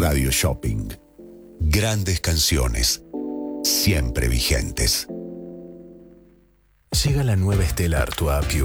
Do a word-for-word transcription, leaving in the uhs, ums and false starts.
Radio Shopping. Grandes canciones, siempre vigentes. Llega la nueva Stellar, tu A P U.